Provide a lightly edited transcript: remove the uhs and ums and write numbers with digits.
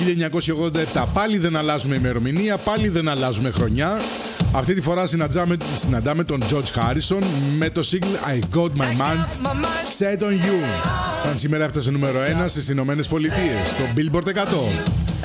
1987. Πάλι δεν αλλάζουμε ημερομηνία, πάλι δεν αλλάζουμε χρονιά. Αυτή τη φορά συναντάμε τον George Harrison με το single I Got My Mind Set On You. Σαν σήμερα έφτασε νούμερο 1 στις Ηνωμένες Πολιτείες, το Billboard 100.